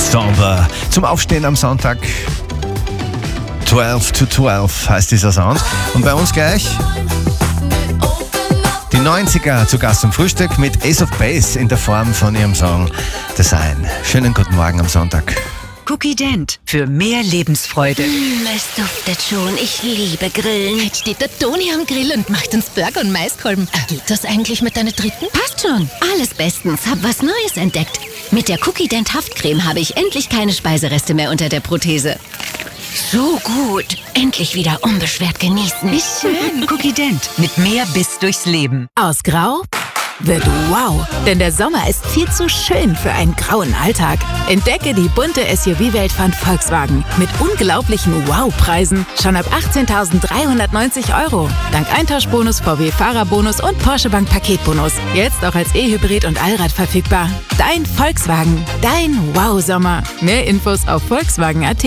Stomper zum Aufstehen am Sonntag. 12 to 12 heißt dieser Sound. Und bei uns gleich die 90er zu Gast zum Frühstück mit Ace of Base in der Form von ihrem Song Design. Schönen guten Morgen am Sonntag. Cookie Dent für mehr Lebensfreude. Es duftet schon, ich liebe Grillen. Jetzt steht der Toni am Grill und macht uns Burger und Maiskolben. Geht das eigentlich mit deiner dritten? Passt schon, alles bestens. Hab was Neues entdeckt. Mit der Cookie Dent Haftcreme habe ich endlich keine Speisereste mehr unter der Prothese. So gut. Endlich wieder unbeschwert genießen. Wie schön. Cookie Dent mit mehr Biss durchs Leben. Aus Grau wird wow, denn der Sommer ist viel zu schön für einen grauen Alltag. Entdecke die bunte SUV-Welt von Volkswagen mit unglaublichen Wow-Preisen schon ab 18.390 €. Dank Eintauschbonus, VW-Fahrerbonus und Porsche Bank Paketbonus. Jetzt auch als E-Hybrid und Allrad verfügbar. Dein Volkswagen, dein Wow-Sommer. Mehr Infos auf Volkswagen.at.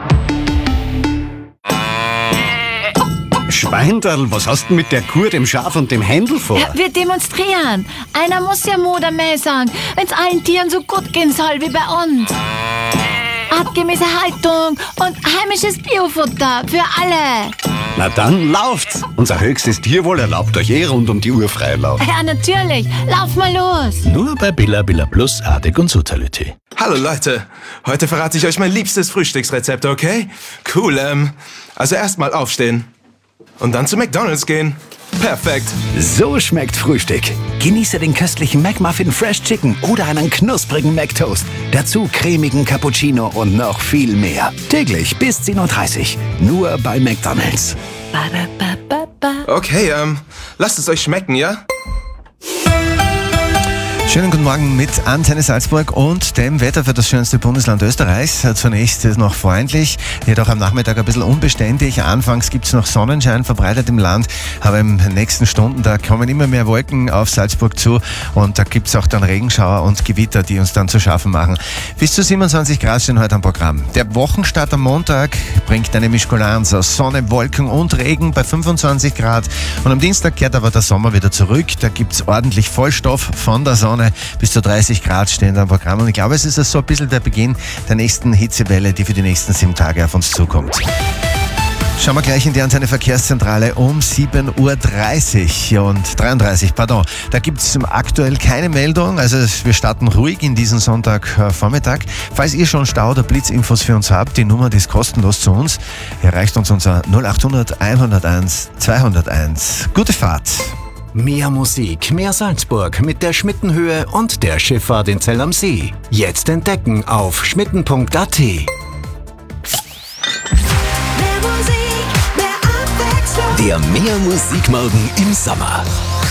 Schweinderl, was hast du mit der Kuh, dem Schaf und dem Händel vor? Ja, wir demonstrieren. Einer muss ja Moder mehr sagen, wenn es allen Tieren so gut gehen soll wie bei uns. Artgemäße Haltung und heimisches Biofutter für alle. Na dann lauft's. Unser höchstes Tierwohl erlaubt euch rund um die Uhr Freilauf. Ja, natürlich. Lauf mal los. Nur bei Billa Billa Plus, Artig und Sotality. Hallo Leute, heute verrate ich euch mein liebstes Frühstücksrezept, okay? Cool, also erstmal aufstehen und dann zu McDonald's gehen. Perfekt. So schmeckt Frühstück. Genieße den köstlichen McMuffin Fresh Chicken oder einen knusprigen McToast. Dazu cremigen Cappuccino und noch viel mehr. Täglich bis 10:30 Uhr. Nur bei McDonald's. Okay, lasst es euch schmecken, ja? Schönen guten Morgen mit Antenne Salzburg und dem Wetter für das schönste Bundesland Österreichs. Zunächst ist noch freundlich, jedoch am Nachmittag ein bisschen unbeständig. Anfangs gibt es noch Sonnenschein verbreitet im Land, aber in den nächsten Stunden, da kommen immer mehr Wolken auf Salzburg zu und da gibt es auch dann Regenschauer und Gewitter, die uns dann zu schaffen machen. Bis zu 27 Grad stehen heute am Programm. Der Wochenstart am Montag bringt eine Mischkulanz aus Sonne, Wolken und Regen bei 25 Grad. Und am Dienstag kehrt aber der Sommer wieder zurück. Da gibt es ordentlich Vollstoff von der Sonne. Bis zu 30 Grad stehen am Programm. Und ich glaube, es ist so ein bisschen der Beginn der nächsten Hitzewelle, die für die nächsten 7 Tage auf uns zukommt. Schauen wir gleich in die Antenne Verkehrszentrale um 7:30 Uhr und 33, pardon. Da gibt es aktuell keine Meldung, also wir starten ruhig in diesen Sonntagvormittag. Falls ihr schon Stau- oder Blitzinfos für uns habt, die Nummer, die ist kostenlos zu uns. Erreicht uns unser 0800 101 201. Gute Fahrt! Mehr Musik, mehr Salzburg mit der Schmittenhöhe und der Schifffahrt in Zell am See. Jetzt entdecken auf schmitten.at. Der Mehr Musikmorgen im Sommer.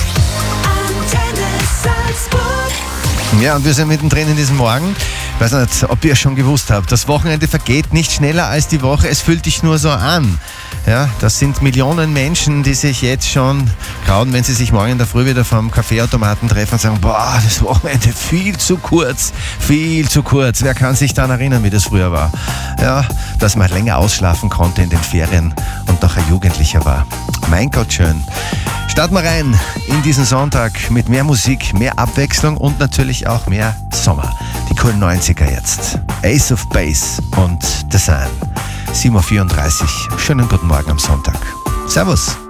Ja, und wir sind mittendrin in diesem Morgen. Ich weiß nicht, ob ihr schon gewusst habt, das Wochenende vergeht nicht schneller als die Woche, es fühlt dich nur so an. Ja, das sind Millionen Menschen, die sich jetzt schon grauen, wenn sie sich morgen in der Früh wieder vom Kaffeeautomaten treffen und sagen, boah, das Wochenende viel zu kurz, viel zu kurz. Wer kann sich daran erinnern, wie das früher war? Ja, dass man länger ausschlafen konnte in den Ferien und noch ein Jugendlicher war. Mein Gott, schön. Starten wir rein in diesen Sonntag mit mehr Musik, mehr Abwechslung und natürlich auch mehr Sommer. Die coolen 90er jetzt. Ace of Base und Design. 7:34 Uhr. Schönen guten Morgen am Sonntag. Servus.